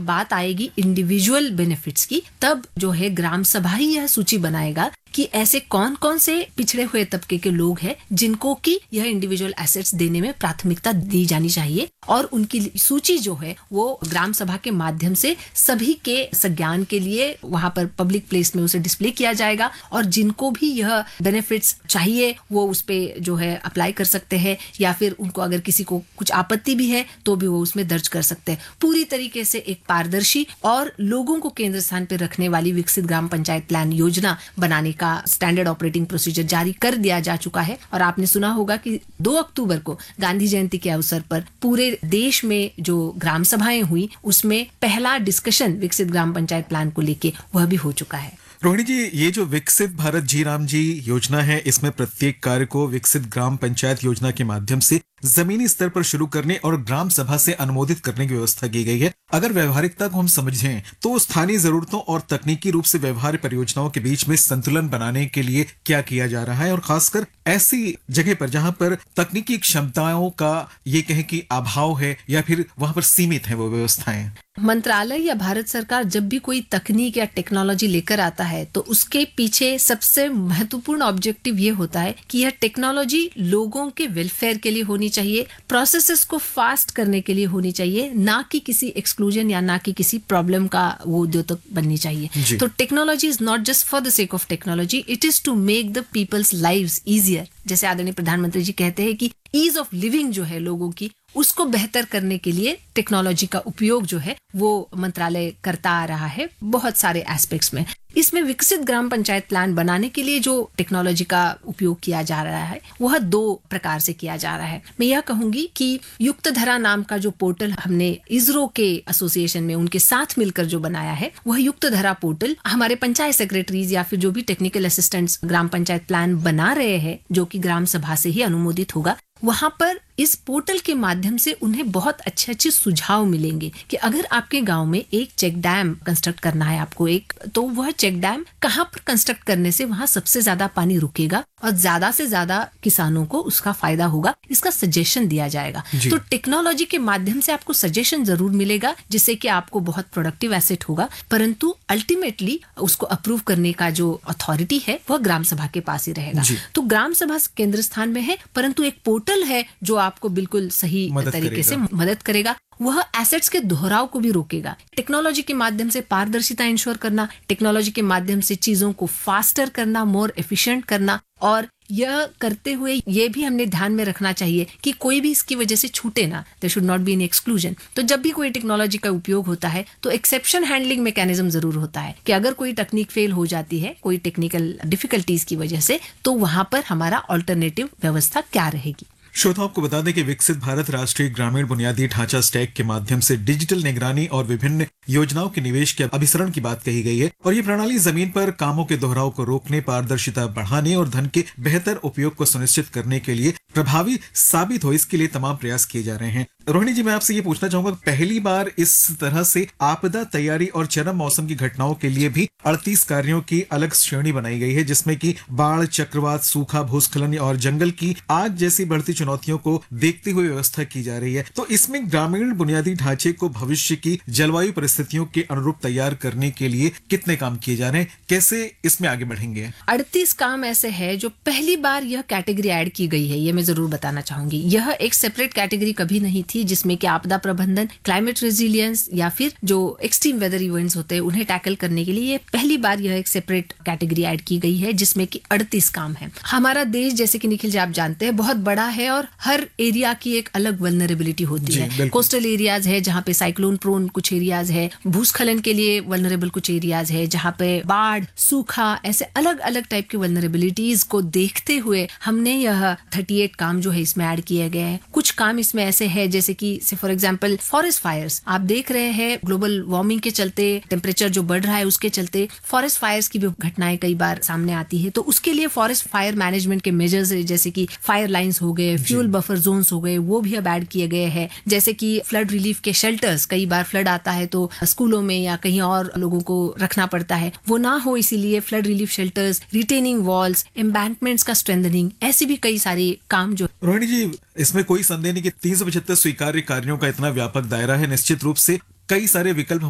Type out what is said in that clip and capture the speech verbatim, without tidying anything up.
जब बात आएगी इंडिविजुअल बेनिफिट्स की, तब जो है ग्राम सभा ही यह सूची बनाएगा कि ऐसे कौन कौन से पिछड़े हुए तबके के लोग हैं जिनको कि यह इंडिविजुअल एसेट्स देने में प्राथमिकता दी जानी चाहिए, और उनकी सूची जो है वो ग्राम सभा के माध्यम से सभी के संज्ञान के लिए वहां पर पब्लिक प्लेस में उसे डिस्प्ले किया जाएगा, और जिनको भी यह बेनिफिट्स चाहिए वो उस पे जो है अप्लाई कर सकते हैं, या फिर उनको अगर किसी को कुछ आपत्ति भी है तो भी वो उसमें दर्ज कर सकते हैं। पूरी तरीके से एक पारदर्शी और लोगों को केंद्र स्थान पर रखने वाली विकसित ग्राम पंचायत प्लान योजना बनाने का स्टैंडर्ड ऑपरेटिंग प्रोसीजर जारी कर दिया जा चुका है। और आपने सुना होगा कि दो अक्टूबर को गांधी जयंती के अवसर पर पूरे देश में जो ग्राम सभाएं हुई उसमें पहला डिस्कशन विकसित ग्राम पंचायत प्लान को लेके वह भी हो चुका है। रोहिणी जी, ये जो विकसित भारत जी राम जी योजना है, इसमें प्रत्येक कार्य को विकसित ग्राम पंचायत योजना के माध्यम से जमीनी स्तर पर शुरू करने और ग्राम सभा से अनुमोदित करने की व्यवस्था की गई है। अगर व्यवहारिकता को हम समझें तो स्थानीय जरूरतों और तकनीकी रूप से व्यवहार्य परियोजनाओं के बीच में संतुलन बनाने के लिए क्या किया जा रहा है, और खासकर ऐसी जगह पर जहां पर तकनीकी क्षमताओं का ये कहें कि अभाव है या फिर वहां पर सीमित है वो व्यवस्थाएं। मंत्रालय या भारत सरकार जब भी कोई तकनीक या टेक्नोलॉजी लेकर आता है तो उसके पीछे सबसे महत्वपूर्ण ऑब्जेक्टिव ये होता है कि यह टेक्नोलॉजी लोगों के वेलफेयर के लिए होनी चाहिए, प्रोसेसेस को फास्ट करने के लिए होनी चाहिए, ना कि किसी एक्सक्लूजन या ना कि किसी प्रॉब्लम का वो द्योतक बननी चाहिए। तो technology is not just for the sake of technology, it is to make the peoples lives easier. जैसे आदरणीय प्रधानमंत्री जी कहते हैं कि ईज ऑफ लिविंग जो है लोगों की, उसको बेहतर करने के लिए टेक्नोलॉजी का उपयोग जो है वो मंत्रालय करता आ रहा है बहुत सारे एस्पेक्ट्स में। इसमें विकसित ग्राम पंचायत प्लान बनाने के लिए जो टेक्नोलॉजी का उपयोग किया जा रहा है वह दो प्रकार से किया जा रहा है। मैं यह कहूंगी कि युक्त धरा नाम का जो पोर्टल हमने इसरो के एसोसिएशन में उनके साथ मिलकर जो बनाया है, वह युक्त धरा पोर्टल हमारे पंचायत सेक्रेटरीज या फिर जो भी टेक्निकल असिस्टेंट्स ग्राम पंचायत प्लान बना रहे हैं, जो कि ग्राम सभा से ही अनुमोदित होगा, वहां पर इस पोर्टल के माध्यम से उन्हें बहुत अच्छे अच्छे सुझाव मिलेंगे कि अगर आपके गांव में एक चेक डैम कंस्ट्रक्ट करना है आपको एक, तो वह चेक डैम कहां पर कंस्ट्रक्ट करने से वहां सबसे ज्यादा पानी रुकेगा और ज्यादा से ज्यादा किसानों को उसका फायदा होगा, इसका सजेशन दिया जाएगा। तो टेक्नोलॉजी के माध्यम से आपको सजेशन जरूर मिलेगा जिससे कि आपको बहुत प्रोडक्टिव एसेट होगा, परंतु अल्टीमेटली उसको अप्रूव करने का जो अथॉरिटी है वह ग्राम सभा के पास ही रहेगा। तो ग्राम सभा केंद्र स्थान में है, परंतु एक पोर्टल है जो आपको बिल्कुल सही तरीके से मदद करेगा। वह एसेट्स के दोहराव को भी रोकेगा। टेक्नोलॉजी के माध्यम से पारदर्शिता इंश्योर करना, टेक्नोलॉजी के माध्यम से चीजों को फास्टर करना, मोर एफिशिएंट करना, और यह करते हुए ये भी हमने ध्यान में रखना चाहिए कि कोई भी इसकी वजह से छूटे ना, there should not be any exclusion. तो जब भी कोई टेक्नोलॉजी का उपयोग होता है तो एक्सेप्शन हैंडलिंग मैकेनिज्म जरूर होता है कि अगर कोई तकनीक फेल हो जाती है कोई टेक्निकल डिफिकल्टीज की वजह से, तो वहां पर हमारा ऑल्टरनेटिव व्यवस्था क्या रहेगी। श्रोताओं को बता दें कि विकसित भारत राष्ट्रीय ग्रामीण बुनियादी ढांचा स्टैक के माध्यम से डिजिटल निगरानी और विभिन्न योजनाओं के निवेश के अभिसरण की बात कही गई है, और ये प्रणाली जमीन पर कामों के दोहराव को रोकने, पारदर्शिता बढ़ाने और धन के बेहतर उपयोग को सुनिश्चित करने के लिए प्रभावी साबित हो, इसके लिए तमाम प्रयास किए जा रहे हैं। रोहिणी जी, मैं आपसे ये पूछना चाहूंगा, पहली बार इस तरह से आपदा तैयारी और चरम मौसम की घटनाओं के लिए भी अड़तीस कार्यों की अलग श्रेणी बनाई गई है, जिसमें कि बाढ़, चक्रवात, सूखा, भूस्खलन और जंगल की आग जैसी बढ़ती चुनौतियों को देखते हुए व्यवस्था की जा रही है। तो इसमें ग्रामीण बुनियादी ढांचे को भविष्य की जलवायु परिस्थितियों के अनुरूप तैयार करने के लिए कितने काम किए जा रहे हैं, कैसे इसमें आगे बढ़ेंगे? अड़तीस काम ऐसे हैं जो पहली बार यह कैटेगरी ऐड की गई है, ये मैं जरूर बताना चाहूंगी। यह एक सेपरेट कैटेगरी कभी नहीं थी जिसमें कि आपदा प्रबंधन, क्लाइमेट रेजिलियंस या फिर जो एक्सट्रीम वेदर इवेंट्स होते हैं उन्हें टैकल करने के लिए पहली बार यह एक सेपरेट कैटेगरी ऐड की गई है, जिसमें कि अड़तीस काम है। हमारा देश, जैसे कि निखिल जी आप जानते हैं, बहुत बड़ा है और हर एरिया की एक अलग वल्नरेबिलिटी होती है। कोस्टल एरियाज है जहाँ पे साइक्लोन प्रोन कुछ एरियाज है, भूस्खलन के लिए वल्नरेबल कुछ एरियाज है, जहाँ पे बाढ़, सूखा, ऐसे अलग अलग टाइप की वल्नरेबिलिटीज को देखते हुए हमने यह अड़तीस काम जो है इसमें ऐड किए गए हैं। कुछ काम इसमें ऐसे है जैसे कि फॉर एग्जांपल फॉरेस्ट फायर्स, आप देख रहे हैं ग्लोबल वार्मिंग के चलते, टेम्परेचर जो बढ़ रहा है उसके चलते फॉरेस्ट फायर्स की भी घटनाएं कई बार सामने आती है। तो उसके लिए फॉरेस्ट फायर मैनेजमेंट के मेजर्स जैसे कि फायर लाइंस हो गए, फ्यूल बफर जोन्स हो गए, वो भी अब ऐड किए गए हैं। जैसे कि फ्लड रिलीफ के शेल्टर्स, कई बार फ्लड आता है तो स्कूलों में या कहीं और लोगों को रखना पड़ता है, वो ना हो इसीलिए flood relief shelters, retaining walls, embankments का स्ट्रेंथनिंग, ऐसे भी कई सारे काम जो। रोहिणी जी, इसमें कोई संदेह नहीं कि तीन सौ पचहत्तर स्वीकार्य कार्यों का इतना व्यापक दायरा है, निश्चित रूप से कई सारे विकल्प